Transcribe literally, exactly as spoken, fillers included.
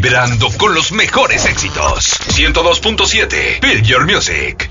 vibrando con los mejores éxitos. ciento dos punto siete Feel Your Music.